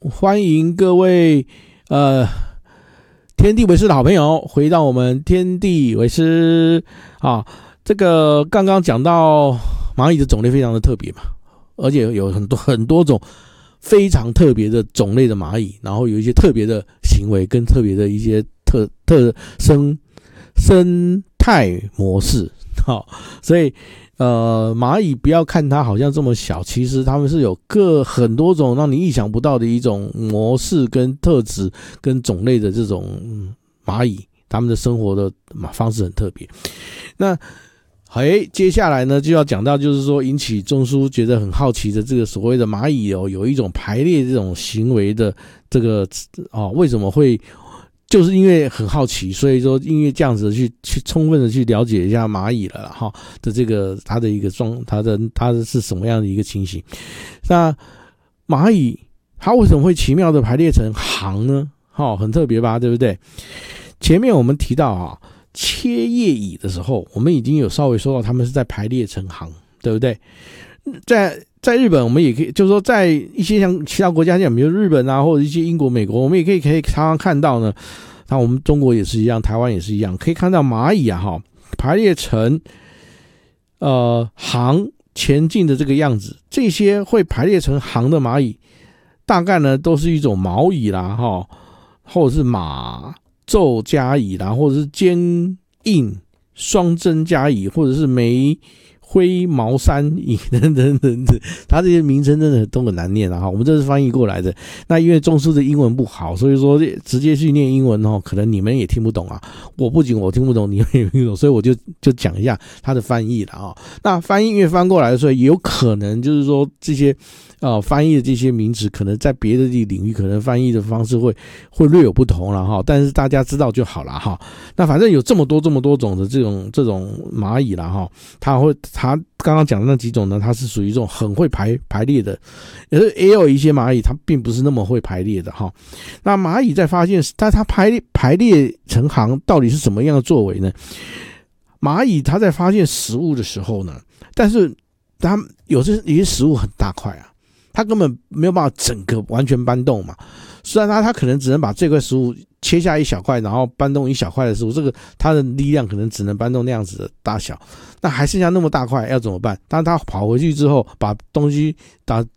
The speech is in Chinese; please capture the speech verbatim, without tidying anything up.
欢迎各位呃天地为师的好朋友回到我们天地为师啊。这个刚刚讲到蚂蚁的种类非常的特别嘛，而且有很多很多种非常特别的种类的蚂蚁，然后有一些特别的行为跟特别的一些特特生生态模式。好，所以呃，蚂蚁不要看它好像这么小，其实它们是有各很多种让你意想不到的一种模式跟特质跟种类的这种、嗯、蚂蚁，它们的生活的方式很特别。那哎，接下来呢就要讲到，就是说引起中枢觉得很好奇的这个所谓的蚂蚁哦，有一种排列这种行为的这个哦，为什么会？就是因为很好奇，所以说因为这样子去去充分的去了解一下蚂蚁了哈的这个它的一个状，它的它的是什么样的一个情形。那蚂蚁它为什么会奇妙的排列成行呢？哈，很特别吧，对不对？前面我们提到啊，切叶蚁的时候，我们已经有稍微说到他们是在排列成行，对不对？在在日本，我们也可以，就是说，在一些像其他国家，像比如日本啊，或者一些英国、美国，我们也可以可以常常看到呢。那我们中国也是一样，台湾也是一样，可以看到蚂蚁啊，哈，排列成呃行前进的这个样子。这些会排列成行的蚂蚁，大概呢都是一种毛蚁啦，哈，或者是马皱加蚁啦，或者是坚硬双针加蚁，或者是梅灰毛山蚁等等等等，它这些名称真的都很难念啊！我们这是翻译过来的。那因为中枢的英文不好，所以说直接去念英文哦，可能你们也听不懂啊。我不仅我听不懂，你们也听不懂，所以我就就讲一下它的翻译了啊。那翻译因为翻过来的时候，也有可能就是说这些呃翻译的这些名词，可能在别的领域可能翻译的方式会会略有不同了哈。但是大家知道就好了哈。那反正有这么多这么多种的这种这种蚂蚁了哈，它会。它刚刚讲的那几种呢，它是属于这种很会排排列的，也有一些蚂蚁它并不是那么会排列的哈。那蚂蚁在发现，但它排列排列成行到底是什么样的作为呢？蚂蚁它在发现食物的时候呢，但是它有些有些食物很大块啊，它根本没有办法整个完全搬动嘛。虽然它它可能只能把这块食物切下一小块，然后搬动一小块的食物，这个它的力量可能只能搬动那样子的大小，那还剩下那么大块要怎么办？当它跑回去之后，把东西把